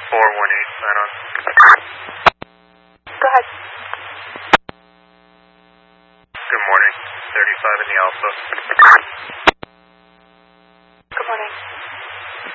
418, sign on. Go ahead. Good morning. 35 in the Alpha.